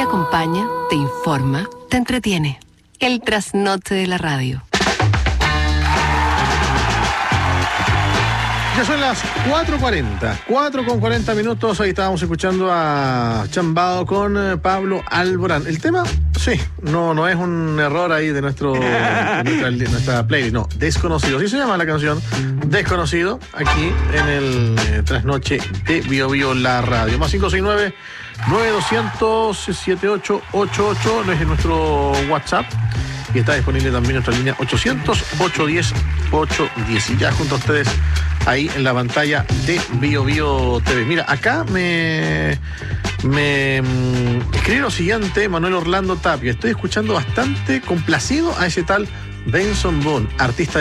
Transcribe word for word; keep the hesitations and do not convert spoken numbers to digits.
Te acompaña, te informa, te entretiene. El trasnoche de la radio. Ya son las cuatro cuarenta, cuatro con cuarenta minutos. Ahí estábamos escuchando a Chambao con eh, Pablo Alborán. El tema, sí, no, no es un error ahí de nuestro de nuestra, de nuestra playlist, no, Desconocido. Sí se llama la canción Desconocido, aquí en el eh, trasnoche de Bio Bio La Radio. Más cinco seis nueve, nueve dos cero cero, siete ocho ocho ocho, es nuestro WhatsApp. Y está disponible también nuestra línea ochocientos, ochocientos diez, ochocientos diez. Y ya junto a ustedes ahí en la pantalla de Bio Bio T V. Mira, acá me, me mm, escribe lo siguiente Manuel Orlando Tapia. Estoy escuchando bastante complacido a ese tal Benson Boone, artista